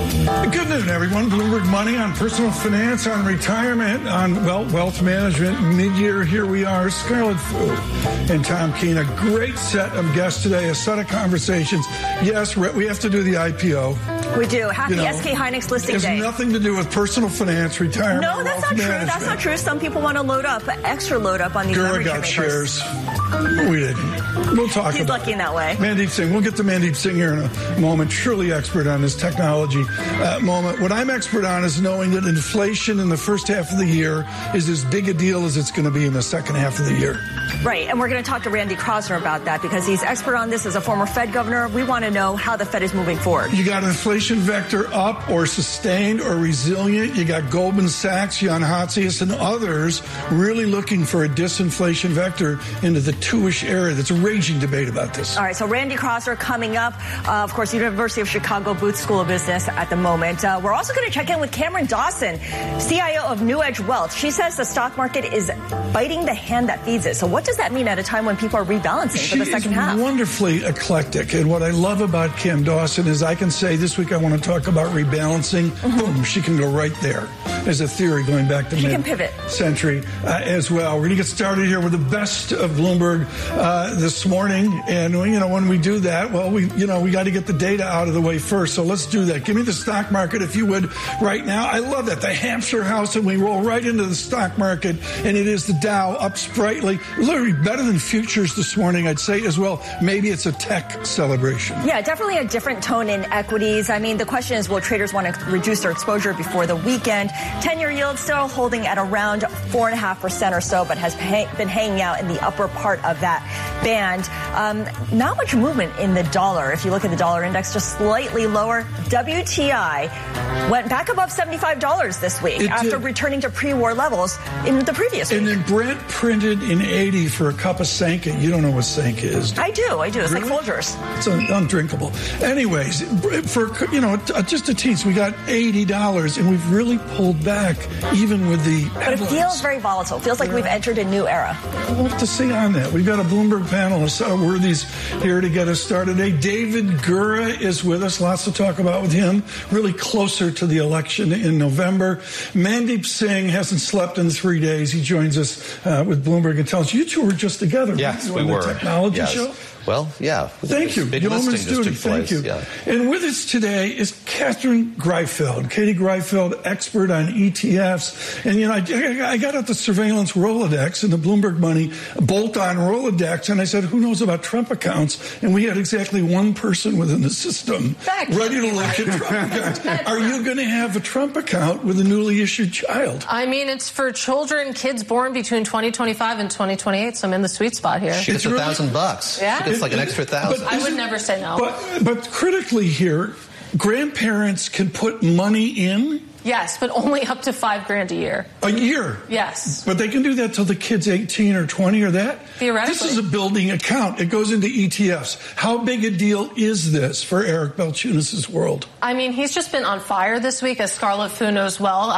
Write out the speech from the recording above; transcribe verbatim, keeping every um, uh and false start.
Good noon, everyone. Bloomberg Money on personal finance, on retirement, on, well, wealth management. Mid-year, here we are, Scarlet Fu and Tom Keene. A great set of guests today, a set of conversations. Yes, we have to do the I P O. We do. Happy You know, S K Hynix listing It day. has nothing to do with personal finance, retirement, No, that's not true. management. That's not true. Some people want to load up, extra load up on these Gura leverage got makers. shares. We didn't. We'll talk He's about lucky it. in that way. Mandeep Singh. We'll get to Mandeep Singh here in a moment. Truly expert on this technology uh, moment. What I'm expert on is knowing that inflation in the first half of the year is as big a deal as it's going to be in the second half of the year. Right, and we're going to talk to Randy Kroszner about that because he's expert on this as a former Fed governor. We want to know how the Fed is moving forward. You got inflation vector up or sustained or resilient. You got Goldman Sachs, Jan Hatzius, and others really looking for a disinflation vector into the two-ish area. That's a raging debate about this. All right, so Randy Kroszner coming up. Uh, of course, University of Chicago Booth School of Business at the moment. Uh, we're also going to check in with Cameron Dawson, C I O of New Edge Wealth. She says the stock market is biting the hand that feeds it. So what does that mean at a time when people are rebalancing She for the second is half? Wonderfully eclectic. And what I love about Cam Dawson is I can say this week I want to talk about rebalancing. Mm-hmm. Boom, she can go right there as a theory going back to She can pivot. mid-century uh, as well. We're going to get started here with the best of Bloomberg uh, this morning. And, you know, when we do that, well, we, you know, we got to get the data out of the way first. So let's do that. Give me the stock market, if you would, right now. I love that. The Hampshire House, and we roll right into the stock market. And it is the Dow up sprightly. Literally better than futures this morning, I'd say as well. Maybe it's a tech celebration. Yeah, definitely a different tone in equities. I mean, the question is, will traders want to reduce their exposure before the weekend? ten-year yield still holding at around four point five percent or so, but has been hanging out in the upper part of that band. Um, not much movement in the dollar. If you look at the dollar index, just slightly lower. W T I went back above seventy-five dollars this week It after did. returning to pre-war levels in the previous week. And then Brent printed in eighty for a cup of Sanka. You don't know what Sanka is. I do. I do. It's Really? like Folgers. It's un- undrinkable. Anyways, for, you know, just a teens, we got eighty dollars, and we've really pulled back even with the But it headlines. feels very volatile. It feels like Yeah. we've entered a new era. We'll have to see on that. We've got a Bloomberg panelist, uh, Worthy's here to get us started today. David Gura is with us. Lots to talk about with him. Really closer to the election in November. Mandeep Singh hasn't slept in three days. He joins us uh, with Bloomberg Intelligence. You two were just together. Yes, right? we on were. The technology yes. show. Well, yeah. Thank you. Big Yeoman's listing just duty. took place. Thank you. Yeah. And with us today is Catherine Greifeld. Katie Greifeld, expert on E T Fs. And, you know, I, I got out the surveillance Rolodex and the Bloomberg Money bolt-on Rolodex, and I said, who knows about Trump accounts? And we had exactly one person within the system That ready to look at Trump accounts. Are you going to have a Trump account with a newly issued child? I mean, it's for children, kids born between twenty twenty-five and twenty twenty-eight, so I'm in the sweet spot here. She gets a really- thousand bucks. Yeah. She gets like an extra thousand. I would never say no. But, but critically here, grandparents can put money in Yes, but only up to five grand a year. a year. Yes. But they can do that till the kid's eighteen or twenty or that? Theoretically. This is a building account. It goes into E T Fs. How big a deal is this for Eric Balchunas' world? I mean, he's just been on fire this week, as Scarlet Fu knows well.